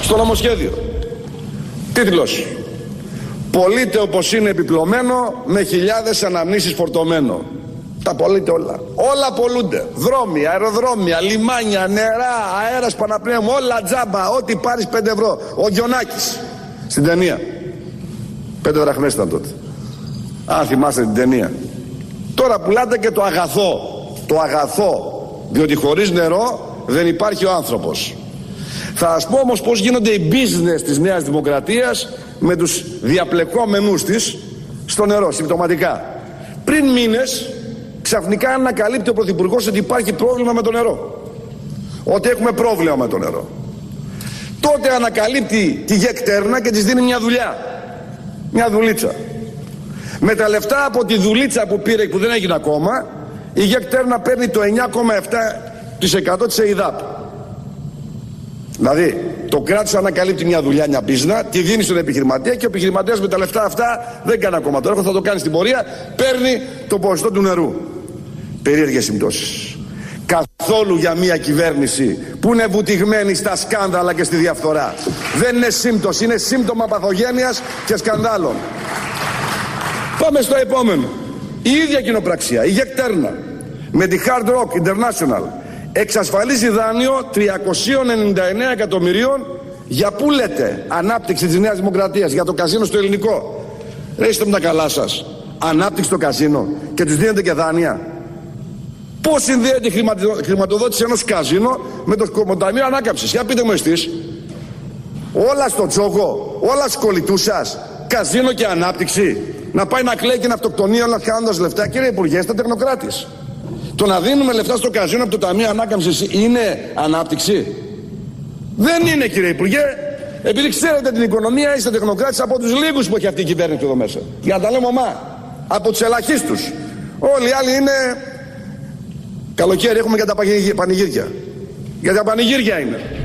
στο νομοσχέδιο. Τίτλος: «Πωλείται όπως είναι επιπλωμένο, με χιλιάδες αναμνήσεις φορτωμένο». Τα πωλείται όλα. Όλα πωλούνται. Δρόμοι, αεροδρόμια, λιμάνια, νερά, αέρας, παναπνεύμα, όλα τζάμπα. Ό,τι πάρεις 5 ευρώ. Ο Γιονάκης στην ταινία. 5 δραχμές ήταν τότε. Αν θυμάστε την ταινία. Τώρα πουλάτε και το αγαθό. Το αγαθό. Διότι χωρίς νερό δεν υπάρχει ο άνθρωπος. Θα σας πω όμως πώς γίνονται οι business της Νέας Δημοκρατίας με τους διαπλεκόμενους της στο νερό, συμπτωματικά. Πριν μήνες ξαφνικά ανακαλύπτει ο Πρωθυπουργός ότι υπάρχει πρόβλημα με το νερό. Ότι έχουμε πρόβλημα με το νερό. Τότε ανακαλύπτει τη ΓΕΚΤΕΡΝΑ και της δίνει μια δουλειά. Μια δουλίτσα. Με τα λεφτά από τη δουλίτσα που πήρε, που δεν έγινε ακόμα, η ΓΕΚΤΕΡΝΑ παίρνει το 9,7% της ΕΙΔΑΠ. Δηλαδή, το κράτος ανακαλύπτει μια δουλειά, μια μπίζνα, τη δίνει στον επιχειρηματία και ο επιχειρηματίας με τα λεφτά αυτά δεν κάνει ακόμα το έργο, θα το κάνει στην πορεία, παίρνει το ποσοστό του νερού. Περίεργες συμπτώσεις. Καθόλου για μια κυβέρνηση που είναι βουτυγμένη στα σκάνδαλα και στη διαφθορά. Δεν είναι σύμπτωση, είναι σύμπτωμα παθογένειας και σκανδάλων. Πάμε στο επόμενο. Η ίδια κοινοπραξία, η ΓΕΚΤΕΡΝΑ, με τη Hard Rock International, εξασφαλίζει δάνειο 399 εκατομμυρίων για πού λέτε, ανάπτυξη της Νέας Δημοκρατίας, για το καζίνο στο ελληνικό. Ρε, είστε με τα καλά σας. Ανάπτυξη στο καζίνο και τους δίνετε και δάνεια. Πώς συνδέεται η χρηματοδότηση ενός καζίνο με το Ταμείο Ανάκαμψης? Για πείτε μου εσείς. Όλα στο τσόγο, όλα στους κολλητούς σας. Καζίνο και ανάπτυξη. Να πάει να κλαίει και να αυτοκτονεί όλα χάνοντας λεφτά. Κύριε Υπουργέ, είστε τεχνοκράτης. Το να δίνουμε λεφτά στο καζίνο από το Ταμείο Ανάκαμψης είναι ανάπτυξη? Δεν είναι, κύριε Υπουργέ. Επειδή ξέρετε την οικονομία, είστε τεχνοκράτης από τους λίγους που έχει αυτή η κυβέρνηση εδώ μέσα. Για να τα λέμε ομά. Από τους ελαχίστους. Όλοι οι άλλοι είναι. Καλοκαίρι έχουμε για τα πανηγύρια. Για τα πανηγύρια είναι.